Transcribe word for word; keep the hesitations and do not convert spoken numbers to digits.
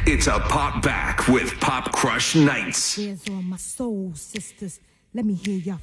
It's a pop back with Pop Crush Nights. Tears on my soul, sisters. Let me hear y'all